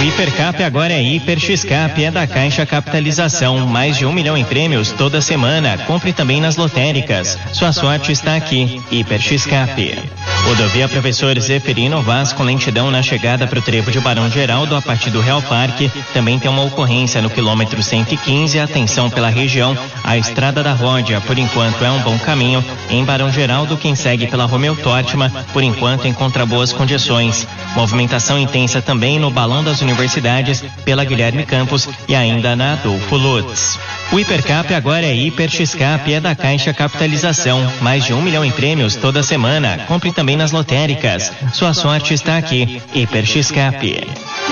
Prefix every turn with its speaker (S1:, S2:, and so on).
S1: Hipercap agora é Hiper X-Cap, é da Caixa Capitalização. Mais de 1 milhão em prêmios toda semana. Compre também nas lotéricas. Sua sorte está aqui. Hiper X-Cap. Rodovia Professor Zeferino Vaz com lentidão na chegada para o trevo de Barão Geraldo a partir do Real Parque. Também tem uma ocorrência no quilômetro 115. Atenção pela região. A Estrada da Ródia, por enquanto, é um bom caminho. Em Barão Geraldo, quem segue pela Romeu Tortma, por enquanto, encontra boas condições. Movimentação intensa também no Balão das Universidades, pela Guilherme Campos e ainda na Adolfo Lutz. O Hipercap agora é Hiper X-Cap, é da Caixa Capitalização. Mais de 1 milhão em prêmios toda semana. Compre também nas lotéricas. Sua sorte está aqui. Hiper X-Cap.